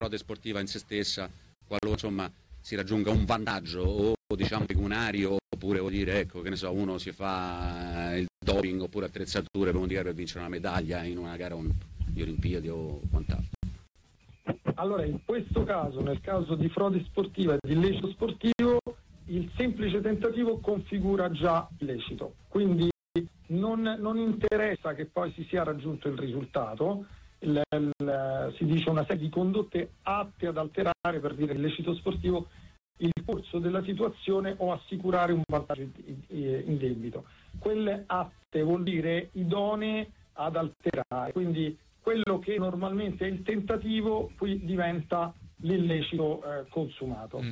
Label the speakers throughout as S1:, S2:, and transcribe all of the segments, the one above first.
S1: frode sportiva in se stessa, qualora insomma si raggiunga un vantaggio o diciamo pecuniario, oppure vuol dire, ecco, che ne so, uno si fa il doping oppure attrezzature per vincere una medaglia in una gara di Olimpiadi o quant'altro.
S2: Allora, in questo caso, nel caso di frode sportiva e di illecito sportivo, il semplice tentativo configura già illecito, quindi non interessa che poi si sia raggiunto il risultato, si dice una serie di condotte atte ad alterare, per dire illecito sportivo, il corso della situazione o assicurare un vantaggio indebito. Quelle atte vuol dire idonee ad alterare, quindi quello che normalmente è il tentativo qui diventa l'illecito consumato,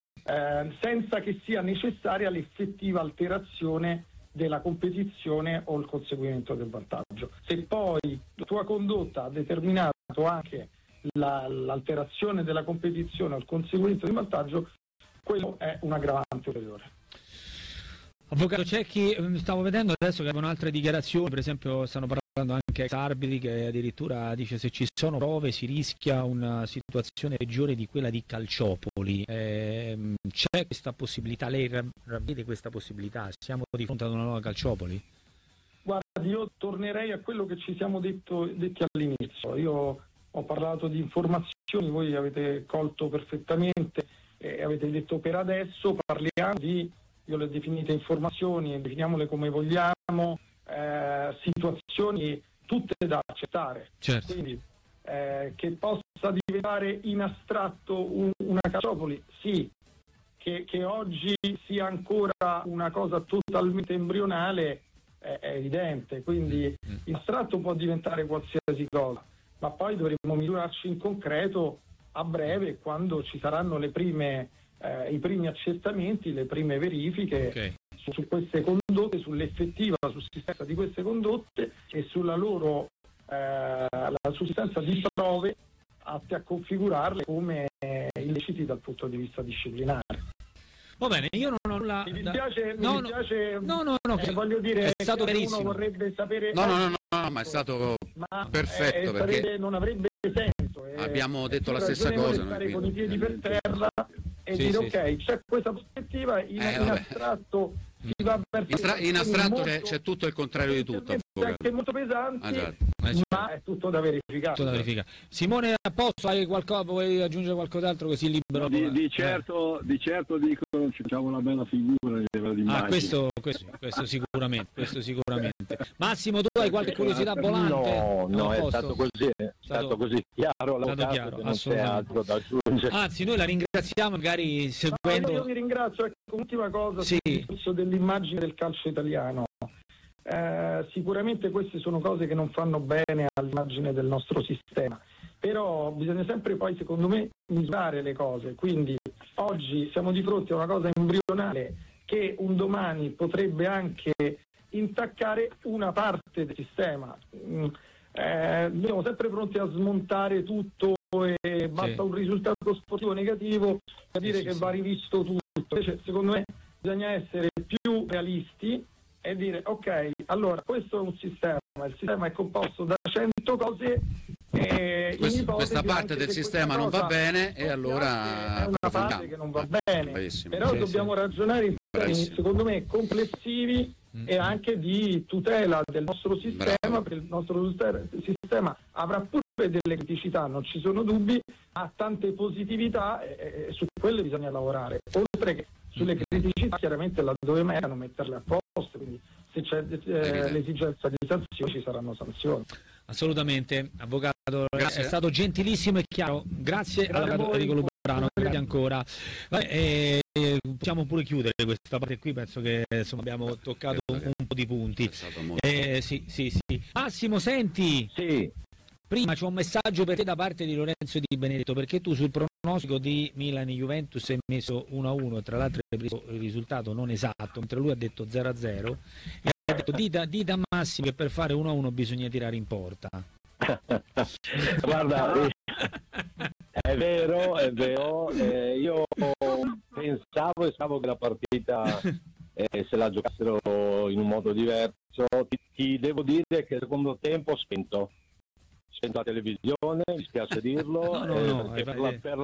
S2: senza che sia necessaria l'effettiva alterazione della competizione o il conseguimento del vantaggio. Se poi la tua condotta ha determinato anche l'alterazione della competizione o il conseguimento del vantaggio, quello è un aggravante ulteriore.
S3: Avvocato Cecchi, stavo vedendo adesso che avevano altre dichiarazioni, per esempio stanno parlando anche ex arbitri che addirittura dice se ci sono prove si rischia una situazione peggiore di quella di Calciopoli. C'è questa possibilità? Lei ravvede questa possibilità? Siamo di fronte ad una nuova Calciopoli?
S2: Guardi, io tornerei a quello che ci siamo detti all'inizio. Io ho parlato di informazioni, voi avete colto perfettamente e avete detto per adesso parliamo di, io le ho definite informazioni, definiamole come vogliamo, situazioni tutte da accettare.
S3: Certo.
S2: Quindi che possa diventare in astratto una Calciopoli, sì, che oggi sia ancora una cosa totalmente embrionale è evidente, quindi in astratto può diventare qualsiasi cosa, ma poi dovremo misurarci in concreto a breve, quando ci saranno i primi accertamenti, le prime verifiche,
S3: okay,
S2: su queste condotte, sull'effettiva sussistenza di queste condotte e sulla loro la sussistenza di prove atte a configurarle come illeciti dal punto di vista disciplinare.
S3: Va bene, io non ho nulla.
S2: Mi dispiace,
S3: no,
S2: voglio dire,
S3: è stato
S2: che
S3: chiarissimo.
S2: uno vorrebbe sapere.
S1: No, ma è stato perfetto, perché
S2: non avrebbe senso.
S1: Abbiamo detto la stessa cosa.
S2: Stare con i piedi per terra e dire ok, c'è questa prospettiva in astratto. Si va verso
S1: in astratto c'è tutto il contrario di tutto.
S2: Anche molto pesanti, ma è tutto da verificare.
S3: Simone, a posto, hai qualcosa, vuoi aggiungere qualcos'altro così libero?
S4: Di certo dicono ci facciamo una bella figura a livello di immagine.
S3: Questo sicuramente. Massimo, tu hai qualche curiosità volante?
S5: No, è stato così chiaro, non c'è altro da aggiungere.
S3: Anzi, noi la ringraziamo, magari seguendo.
S2: Io vi ringrazio, ultima cosa sul discorso dell'immagine del calcio italiano. Sicuramente queste sono cose che non fanno bene all'immagine del nostro sistema, però bisogna sempre poi, secondo me, misurare le cose. Quindi oggi siamo di fronte a una cosa embrionale che un domani potrebbe anche intaccare una parte del sistema. Siamo sempre pronti a smontare tutto e basta un risultato sportivo negativo per dire che va rivisto tutto. Invece, secondo me, bisogna essere più realisti e dire ok, allora questo è un sistema, il sistema è composto da 100 cose e
S1: questa parte del sistema non va bene e allora
S2: è una parte che non va bene, però dobbiamo ragionare in termini, secondo me, complessivi e anche di tutela del nostro sistema, perché il nostro sistema avrà pure delle criticità, non ci sono dubbi, ha tante positività e su quelle bisogna lavorare, oltre che sulle criticità chiaramente laddove meritano metterle a posto, quindi se c'è l'esigenza di sanzioni ci saranno sanzioni.
S3: Assolutamente, avvocato, grazie. È stato gentilissimo e chiaro, grazie all'avvocato Enrico Lubrano, grazie ancora. Possiamo pure chiudere questa parte qui, penso che insomma abbiamo toccato un po' di punti. Sì. Massimo, senti, prima c'è un messaggio per te da parte di Lorenzo Di Benedetto, perché tu sul pronostico di Milan-Juventus hai messo 1-1, tra l'altro hai preso il risultato non esatto, mentre lui ha detto 0-0 e ha detto di da Massimo che per fare 1-1 bisogna tirare in porta.
S5: Guarda, è vero, io pensavo che la partita se la giocassero in un modo diverso. Ti devo dire che il secondo tempo spento accendo la televisione, mi spiace dirlo,
S3: no,
S5: per